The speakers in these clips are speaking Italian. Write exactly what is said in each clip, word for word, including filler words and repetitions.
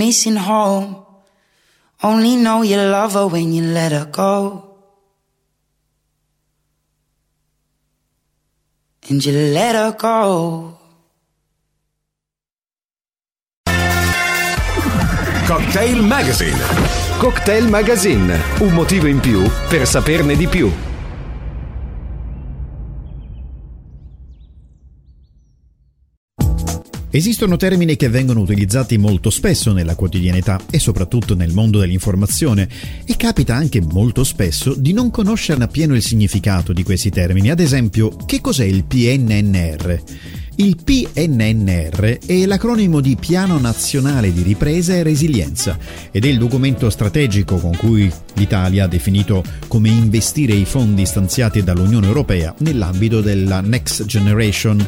missing home. Only know you love her when you let her go. And you let her go. Cocktail Magazine. Cocktail Magazine, un motivo in più per saperne di più. Esistono termini che vengono utilizzati molto spesso nella quotidianità e soprattutto nel mondo dell'informazione, e capita anche molto spesso di non conoscerne appieno il significato di questi termini. Ad esempio, che cos'è il P N N R? Il P N N R è l'acronimo di Piano Nazionale di Ripresa e Resilienza ed è il documento strategico con cui l'Italia ha definito come investire i fondi stanziati dall'Unione Europea nell'ambito della Next Generation,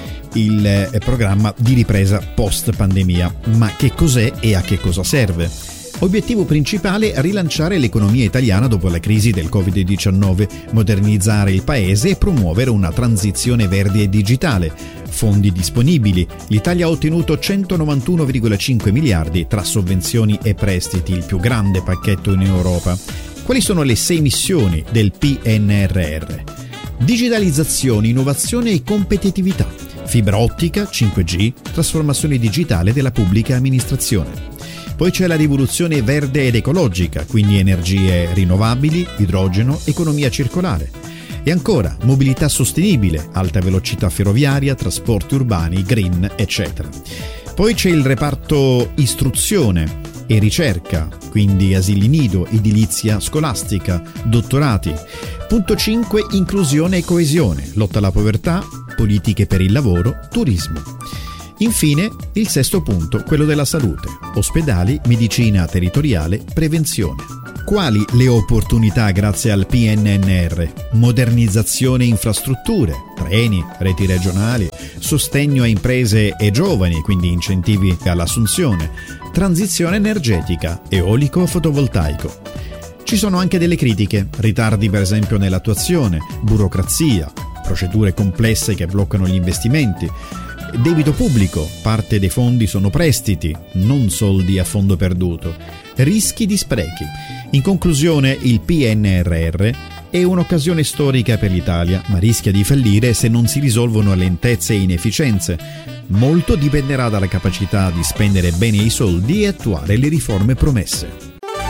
il programma di ripresa post-pandemia. Ma che cos'è e a che cosa serve? Obiettivo principale: rilanciare l'economia italiana dopo la crisi del covid diciannove, modernizzare il paese e promuovere una transizione verde e digitale. Fondi disponibili: l'Italia ha ottenuto centonovantuno virgola cinque miliardi tra sovvenzioni e prestiti, il più grande pacchetto in Europa. Quali sono le sei missioni del P N R R? Digitalizzazione, innovazione e competitività, fibra ottica, cinque G, trasformazione digitale della pubblica amministrazione. Poi c'è la rivoluzione verde ed ecologica, quindi energie rinnovabili, idrogeno, economia circolare. E ancora mobilità sostenibile, alta velocità ferroviaria, trasporti urbani, green, eccetera. Poi c'è il reparto istruzione e ricerca, quindi asili nido, edilizia scolastica, dottorati. Punto cinque, inclusione e coesione, lotta alla povertà, politiche per il lavoro, turismo. Infine, il sesto punto, quello della salute, ospedali, medicina territoriale, prevenzione. Quali le opportunità grazie al P N N R? Modernizzazione infrastrutture, treni, reti regionali, sostegno a imprese e giovani, quindi incentivi all'assunzione, transizione energetica, eolico fotovoltaico. Ci sono anche delle critiche, ritardi per esempio nell'attuazione, burocrazia, procedure complesse che bloccano gli investimenti, debito pubblico, parte dei fondi sono prestiti, non soldi a fondo perduto, rischi di sprechi. In conclusione, il P N R R è un'occasione storica per l'Italia, ma rischia di fallire se non si risolvono lentezze e inefficienze. Molto dipenderà dalla capacità di spendere bene i soldi e attuare le riforme promesse.